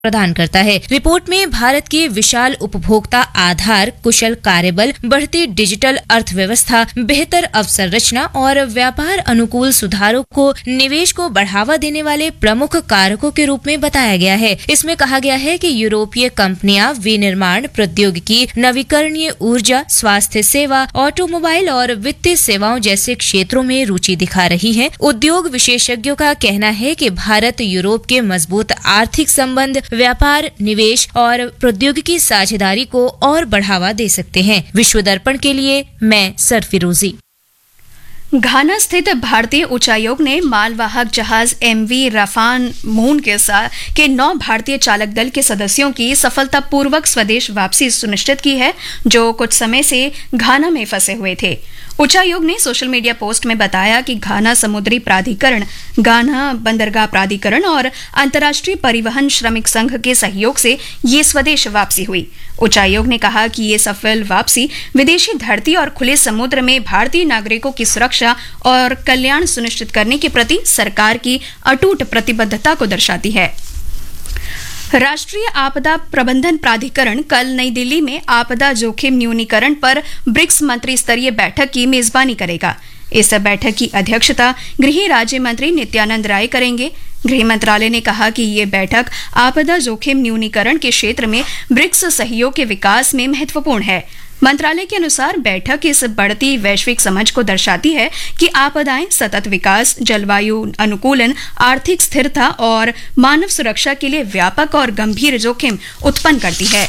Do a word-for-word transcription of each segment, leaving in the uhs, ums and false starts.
प्रदान करता है। रिपोर्ट में भारत के विशाल उपभोक्ता आधार, कुशल कार्यबल, बढ़ती डिजिटल अर्थव्यवस्था, बेहतर अवसंरचना और व्यापार अनुकूल सुधारों को निवेश को बढ़ावा देने वाले प्रमुख कारकों के रूप में बताया गया है। इसमें कहा गया है कि यूरोपीय कंपनियां विनिर्माण, प्रौद्योगिकी, नवीकरणीय ऊर्जा, स्वास्थ्य सेवा, ऑटोमोबाइल और वित्तीय सेवाओं जैसे क्षेत्रों में रुचि दिखा रही हैं। उद्योग विशेषज्ञों का कहना है कि भारत यूरोप के मजबूत आर्थिक संबंध, व्यापार, निवेश और प्रौद्योगिकी साझेदारी को और बढ़ावा दे सकते हैं। विश्व दर्पण के लिए मैं सरफिरोजी। घाना स्थित भारतीय उच्चायोग ने मालवाहक जहाज एमवी राफान मून के साथ के नौ भारतीय चालक दल के सदस्यों की सफलतापूर्वक स्वदेश वापसी सुनिश्चित की है, जो कुछ समय से घाना में फंसे हुए थे। उच्चायोग ने सोशल मीडिया पोस्ट में बताया कि घाना समुद्री प्राधिकरण, घाना बंदरगाह प्राधिकरण और अंतर्राष्ट्रीय परिवहन श्रमिक संघ के सहयोग से ये स्वदेश वापसी हुई। उच्चायोग ने कहा कि ये सफल वापसी विदेशी धरती और खुले समुद्र में भारतीय नागरिकों की सुरक्षा और कल्याण सुनिश्चित करने के प्रति सरकार की अटूट प्रतिबद्धता को दर्शाती है। राष्ट्रीय आपदा प्रबंधन प्राधिकरण कल नई दिल्ली में आपदा जोखिम न्यूनीकरण पर ब्रिक्स मंत्री स्तरीय बैठक की मेजबानी करेगा। इस बैठक की अध्यक्षता गृह राज्य मंत्री नित्यानंद राय करेंगे। गृह मंत्रालय ने कहा कि ये बैठक आपदा जोखिम न्यूनीकरण के क्षेत्र में ब्रिक्स सहयोग के विकास में महत्वपूर्ण है। मंत्रालय के अनुसार बैठक इस बढ़ती वैश्विक समझ को दर्शाती है कि आपदाएं सतत विकास, जलवायु अनुकूलन, आर्थिक स्थिरता और मानव सुरक्षा के लिए व्यापक और गंभीर जोखिम उत्पन्न करती है।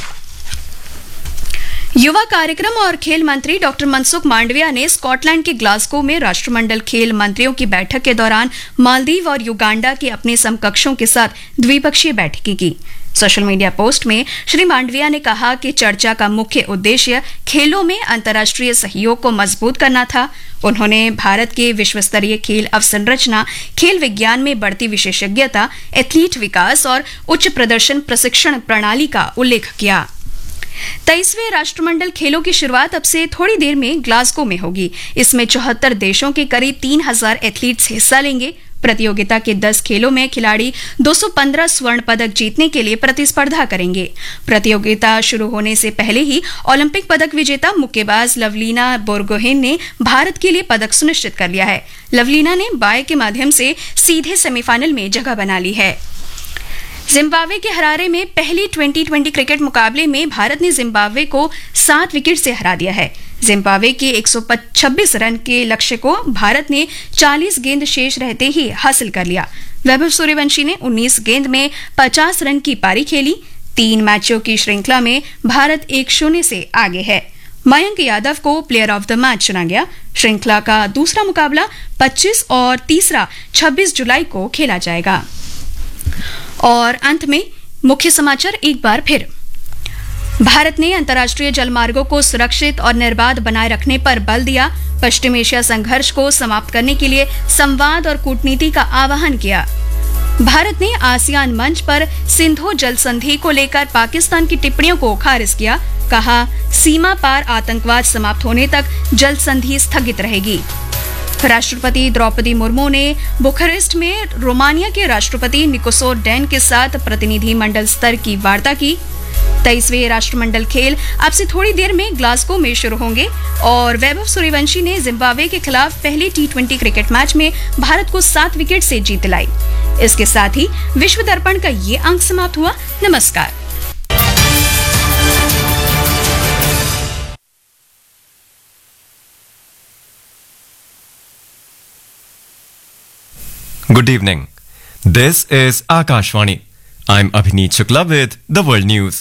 युवा कार्यक्रम और खेल मंत्री डॉक्टर मनसुख मांडविया ने स्कॉटलैंड के ग्लासगो में राष्ट्रमंडल खेल मंत्रियों की बैठक के दौरान मालदीव और युगांडा के अपने समकक्षों के साथ द्विपक्षीय बैठकें की। सोशल मीडिया पोस्ट में श्री मांडविया ने कहा कि चर्चा का मुख्य उद्देश्य खेलों में अंतर्राष्ट्रीय सहयोग को मजबूत करना था। उन्होंने भारत के विश्व स्तरीय खेल अवसंरचना, खेल विज्ञान में बढ़ती विशेषज्ञता, एथलीट विकास और उच्च प्रदर्शन प्रशिक्षण प्रणाली का उल्लेख किया। तेईसवें राष्ट्रमंडल खेलों की शुरुआत अब से थोड़ी देर में ग्लासगो में होगी। इसमें चौहत्तर देशों के करीब तीन हजार एथलीट्स हिस्सा लेंगे। प्रतियोगिता के दस खेलों में खिलाड़ी दो सौ पंद्रह स्वर्ण पदक जीतने के लिए प्रतिस्पर्धा करेंगे। प्रतियोगिता शुरू होने से पहले ही ओलंपिक पदक विजेता मुक्केबाज लवलीना बोरगोहेन ने भारत के लिए पदक सुनिश्चित कर लिया है। लवलीना ने बाय के माध्यम से सीधे सेमीफाइनल में जगह बना ली है। जिम्बाब्वे के हरारे में पहली ट्वेंटी ट्वेंटी क्रिकेट मुकाबले में भारत ने जिम्बाब्वे को सात विकेट से हरा दिया है। जिम्बाब्वे के एक सौ छब्बीस रन के लक्ष्य को भारत ने चालीस गेंद शेष रहते ही हासिल कर लिया। वैभव सूर्यवंशी ने उन्नीस गेंद में पचास रन की पारी खेली। तीन मैचों की श्रृंखला में भारत एक शून्य से आगे है। मयंक यादव को प्लेयर ऑफ द मैच चुना गया। श्रृंखला का दूसरा मुकाबला पच्चीस और तीसरा छब्बीस जुलाई को खेला जाएगा। और अंत में मुख्य समाचार एक बार फिर। भारत ने अंतर्राष्ट्रीय जलमार्गों को सुरक्षित और निर्बाध बनाए रखने पर बल दिया। पश्चिम एशिया संघर्ष को समाप्त करने के लिए संवाद और कूटनीति का आह्वान किया। भारत ने आसियान मंच पर सिंधु जल संधि को लेकर पाकिस्तान की टिप्पणियों को खारिज किया। कहा, सीमा पार आतंकवाद समाप्त होने तक जल संधि स्थगित रहेगी। राष्ट्रपति द्रौपदी मुर्मू ने बुखारेस्ट में रोमानिया के राष्ट्रपति निकोसो डैन के साथ प्रतिनिधि मंडल स्तर की वार्ता की। तेईसवें राष्ट्रमंडल खेल अब से थोड़ी देर में ग्लासगो में शुरू होंगे और वैभव सूर्यवंशी ने जिम्बाब्वे के खिलाफ पहले टी ट्वेंटी क्रिकेट मैच में भारत को सात विकेट से जीत दिलाई। इसके साथ ही विश्व दर्पण का ये अंक समाप्त हुआ। नमस्कार। Good evening. This is Akashvani. I'm Abhineet Shukla with the World News.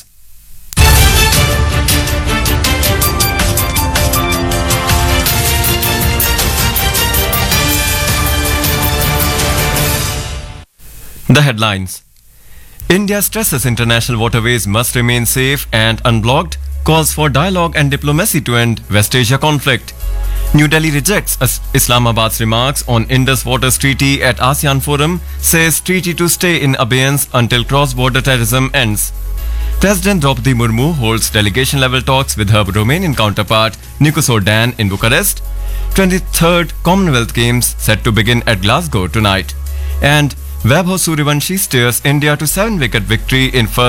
The headlines. India stresses international waterways must remain safe and unblocked, calls for dialogue and diplomacy to end West Asia conflict. New Delhi rejects Islamabad's remarks on Indus Waters Treaty at ASEAN Forum, says treaty to stay in abeyance until cross-border terrorism ends. President Draupadi Murmu holds delegation-level talks with her Romanian counterpart Nicoso Dan in Bucharest. twenty-third Commonwealth Games set to begin at Glasgow tonight. And Vaibhav Suryavanshi steers India to seven-wicket victory in first